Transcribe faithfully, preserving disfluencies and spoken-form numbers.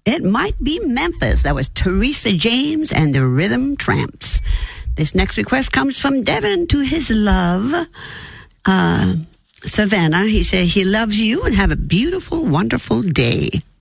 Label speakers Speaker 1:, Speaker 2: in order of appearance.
Speaker 1: It might be Memphis. That was Teresa James and the Rhythm Tramps. This next request comes from Devin to his love, uh, Savannah. He said he loves you and have a beautiful, wonderful day.